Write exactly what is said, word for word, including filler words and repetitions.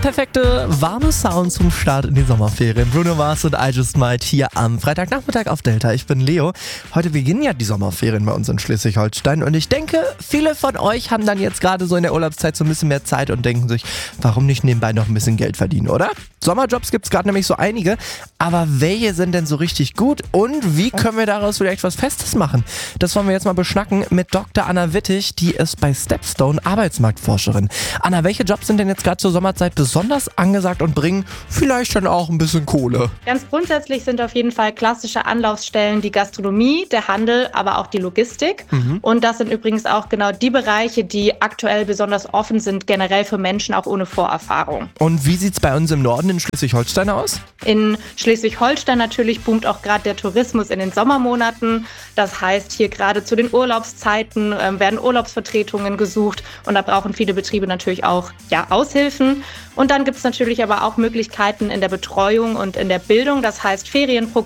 Perfekte, warme Sound zum Start in die Sommerferien. Bruno Mars und I Just Might hier am Freitagnachmittag auf Delta. Ich bin Leo. Heute beginnen ja die Sommerferien bei uns in Schleswig-Holstein und ich denke, viele von euch haben dann jetzt gerade so in der Urlaubszeit so ein bisschen mehr Zeit und denken sich, warum nicht nebenbei noch ein bisschen Geld verdienen, oder? Sommerjobs gibt es gerade nämlich so einige, aber welche sind denn so richtig gut und wie können wir daraus vielleicht was Festes machen? Das wollen wir jetzt mal beschnacken mit Doktor Anna Wittig, die ist bei Stepstone Arbeitsmarktforscherin. Anna, welche Jobs sind denn jetzt gerade zur Sommerzeit besonders angesagt und bringen vielleicht dann auch ein bisschen Kohle? Ganz grundsätzlich sind auf jeden Fall klassische Anlaufstellen die Gastronomie, der Handel, aber auch die Logistik. Mhm. Und das sind übrigens auch genau die Bereiche, die aktuell besonders offen sind, generell für Menschen auch ohne Vorerfahrung. Und wie sieht es bei uns im Norden in Schleswig-Holstein aus? In Schleswig-Holstein natürlich boomt auch gerade der Tourismus in den Sommermonaten. Das heißt, hier gerade zu den Urlaubszeiten äh, werden Urlaubsvertretungen gesucht und da brauchen viele Betriebe natürlich auch ja, Aushilfen. Und dann gibt es natürlich aber auch Möglichkeiten in der Betreuung und in der Bildung, das heißt Ferienprogramme